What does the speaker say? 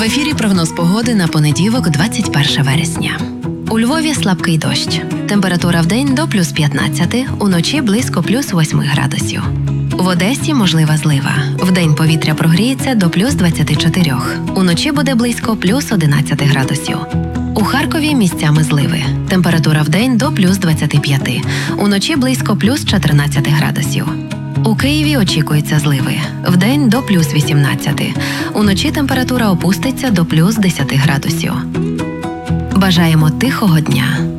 ефірі прогноз погоди на понеділок, 21 вересня. У Львові слабкий дощ. Температура вдень до плюс 15, уночі близько плюс 8 градусів. В Одесі можлива злива. Вдень повітря прогріється до плюс 24. Уночі буде близько плюс 11 градусів. У Харкові місцями зливи. Температура вдень до плюс 25. Уночі близько плюс 14 градусів. У Києві очікуються зливи. Вдень до плюс 18. Уночі температура опуститься до плюс 10 градусів. Бажаємо тихого дня.